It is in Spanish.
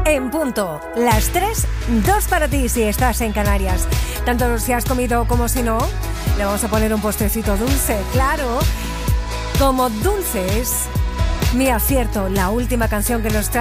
en punto. Las 3, 2 para ti si estás en Canarias. Tanto si has comido como si no, le vamos a poner un postrecito dulce, claro. Como dulces, mi acierto, la última canción que nos trae